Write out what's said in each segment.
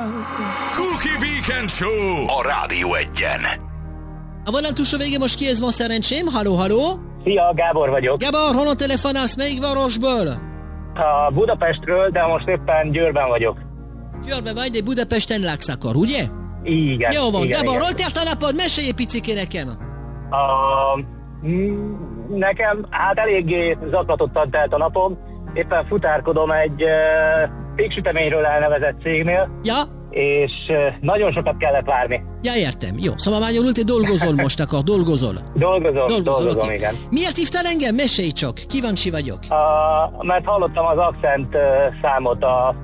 Cookie Weekend Show a Rádió Egyen. A vonal túlsó végén most kihez van szerencsém? Halló? Szia, Gábor vagyok. Gábor, honnan telefonálsz? Melyik városból? A Budapestről, de most éppen Győrben vagyok. Győrben vagy, de Budapesten laksz akkor, ugye? Igen. Jó van, igen, Gábor, igen. hol tért a napod? Mesélj egy picikén nekem. Nekem hát eléggé zaklatottan telt a napom. Éppen futárkodom egy péksüteményről elnevezett cégnél, Ja? és nagyon sokat kellett várni. Ja, értem. Jó, szóval magyarul te dolgozol most akkor, dolgozol. Dolgozom, okay. igen. Miért hívtál engem? Mesélj csak, kíváncsi vagyok. Mert hallottam az Accent számot,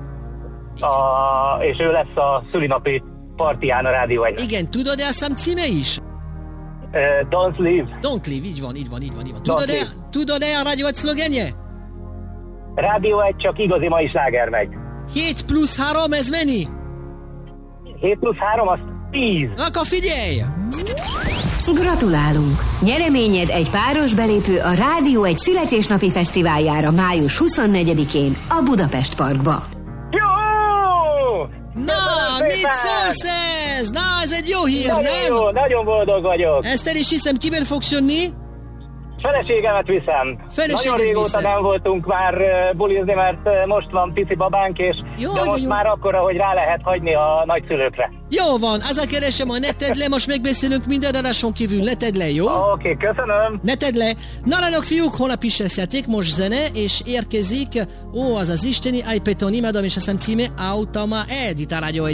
és ő lesz a szülinapi partiján a Rádió Egyen. Igen, tudod-e a szám címe is? Don't Leave. Don't Leave, így van. Leave. Tudod-e a Rádió Egy szlogenje? Rádió Egy, csak igazi mai sláger megy. 7+3, ez mennyi? 7+3, az 10. Akkor figyelj! Gratulálunk! Nyereményed egy páros belépő a Rádió Egy születésnapi fesztiváljára május 24-én a Budapest Parkba. Jó! Na, mit szólsz ez? Na, ez egy jó hír, Nagyon nem? jó, nagyon boldog vagyok. Ezt el is hiszem, kivel fogsz jönni? Feleségemet viszem. Feleséget Nagyon régóta viszed. nem voltunk már bulizni, mert most van pici babánk, és Jó, de most jó. már akkora, hogy rá lehet hagyni a nagyszülőkre. Jó van, az a keresem, ne tedd le, most megbeszélünk minden adáson kívül, ne tedd le, jó? Oké, köszönöm. Ne tedd le! Na lányok, fiúk, holnap is lesz játék, most zene, és érkezik, az az isteni, iPad-on imádom, és azt hiszem címe Automa Ed, itt a Rádió